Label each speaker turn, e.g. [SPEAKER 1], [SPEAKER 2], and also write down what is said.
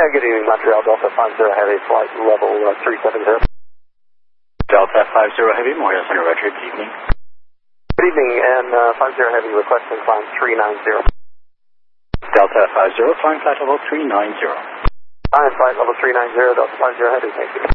[SPEAKER 1] Good evening, Montreal Delta 50 Heavy, flight level 370.
[SPEAKER 2] Delta 50 Heavy, Montreal Center, Roger. Good evening.
[SPEAKER 1] Good evening, and 50 Heavy requesting climb 390.
[SPEAKER 2] Delta 50, flying flight level 390.
[SPEAKER 1] Flying flight level 390, Delta 50 Heavy, thank you.